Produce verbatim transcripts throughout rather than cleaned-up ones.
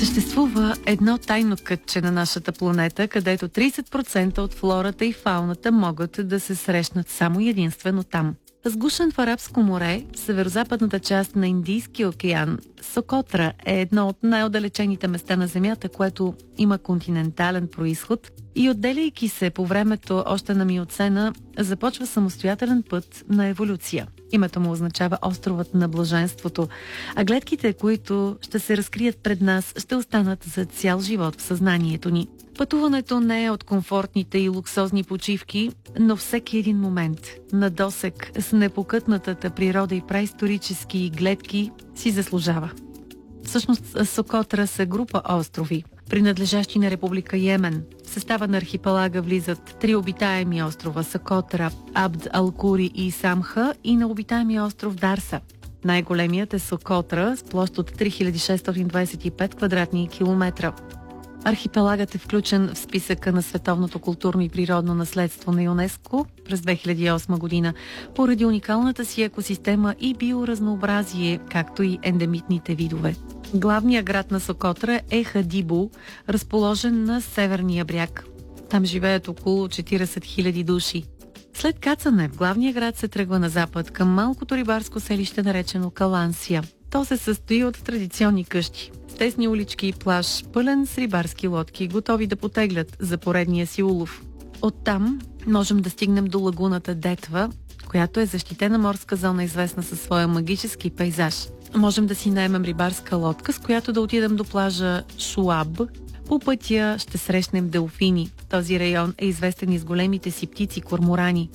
Съществува едно тайно кътче на нашата планета, където трийсет процента от флората и фауната могат да се срещнат само и единствено там. Сгушен в Арабско море, северозападната част на Индийския океан, Сокотра е едно от най-отдалечените места на Земята, което има континентален происход и отделяйки се по времето още на Миоцена, започва самостоятелен път на еволюция. Името му означава островът на блаженството, а гледките, които ще се разкрият пред нас, ще останат за цял живот в съзнанието ни. Пътуването не е от комфортните и луксозни почивки, но всеки един момент на досек с непокътнатата природа и праисторически гледки си заслужава. Всъщност Сокотра са група острови, принадлежащи на Република Йемен. В състава на архипелага влизат три обитаеми острова – Сокотра, Абд ал-Кури и Самха, и на обитаемия остров Дарса. Най-големият е Сокотра с площ от три хиляди шестстотин двадесет и пет квадратни километра. Архипелагът е включен в списъка на Световното културно и природно наследство на ЮНЕСКО през две хиляди и осма година, поради уникалната си екосистема и биоразнообразие, както и ендемитните видове. Главният град на Сокотра е Хадибо, разположен на северния бряг. Там живеят около четиридесет хиляди души. След кацане в главния град се тръгва на запад към малкото рибарско селище, наречено Калансия. То се състои от традиционни къщи, тесни улички и плаж, пълен с рибарски лодки, готови да потеглят за поредния си улов. Оттам можем да стигнем до лагуната Детва, която е защитена морска зона, известна със своя магически пейзаж. Можем да си наемем рибарска лодка, с която да отидем до плажа Шуаб. По пътя ще срещнем делфини. Този район е известен и с големите си птици корморани.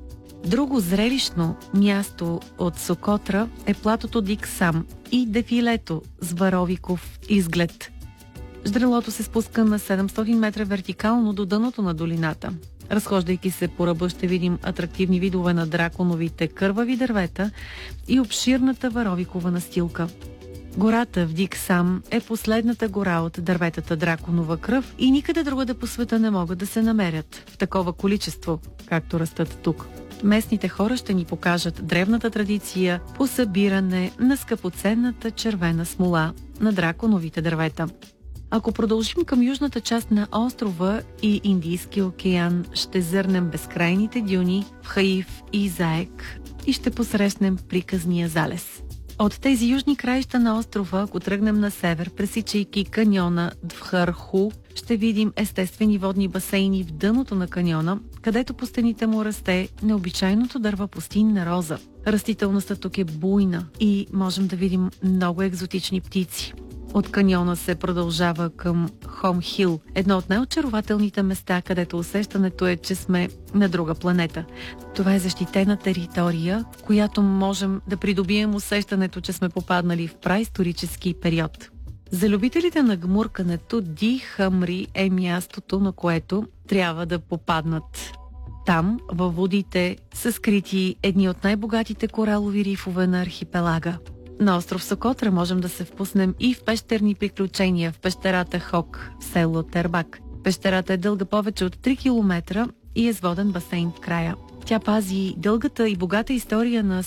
Друго зрелищно място от Сокотра е платото Дик Сам и дефилето с варовиков изглед. Ждрелото се спуска на седемстотин метра вертикално до дъното на долината. Разхождайки се по ръба ще видим атрактивни видове на драконовите кървави дървета и обширната варовикова настилка. Гората в Дик Сам е последната гора от дърветата драконова кръв и никъде другаде по света не могат да се намерят в такова количество, както растат тук. Местните хора ще ни покажат древната традиция по събиране на скъпоценната червена смола на драконовите дървета. Ако продължим към южната част на острова и Индийския океан, ще зърнем безкрайните дюни в Хаиф и Заек и ще посрещнем приказния залез. От тези южни краища на острова, ако тръгнем на север, пресичайки каньона Двхарху, ще видим естествени водни басейни в дъното на каньона, където по стените му расте необичайното дърва пустинна роза. Растителността тук е буйна и можем да видим много екзотични птици. От каньона се продължава към Хом Хил, едно от най-очарователните места, където усещането е, че сме на друга планета. Това е защитена територия, в която можем да придобием усещането, че сме попаднали в праисторически период. За любителите на гмуркането, Ди Хамри е мястото, на което трябва да попаднат. Там, във водите, са скрити едни от най-богатите коралови рифове на архипелага. На остров Сокотра можем да се впуснем и в пещерни приключения в пещерата Хок в село Тербак. Пещерата е дълга повече от три километра и е с воден басейн в края. Тя пази дългата и богата история на